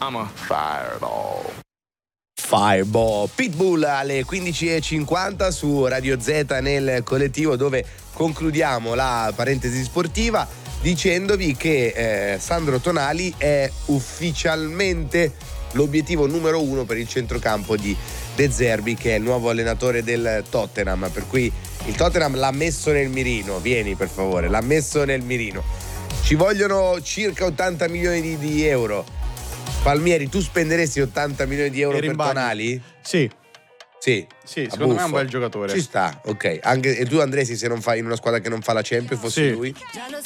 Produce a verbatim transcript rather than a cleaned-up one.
mama. Fireball. Fireball. Pitbull alle quindici e cinquanta su Radio Z nel collettivo, dove concludiamo la parentesi sportiva dicendovi che eh, Sandro Tonali è ufficialmente l'obiettivo numero uno per il centrocampo di De Zerbi, che è il nuovo allenatore del Tottenham, per cui il Tottenham l'ha messo nel mirino. Vieni per favore, l'ha messo nel mirino. Ci vogliono circa ottanta milioni di, di euro. Palmieri, tu spenderesti ottanta milioni di euro per Tonali? Sì. Sì, sì, secondo me è un bel giocatore. Ci sta, ok. Anche, e tu andresti se non fai in una squadra che non fa la Champions, fossi sì. lui?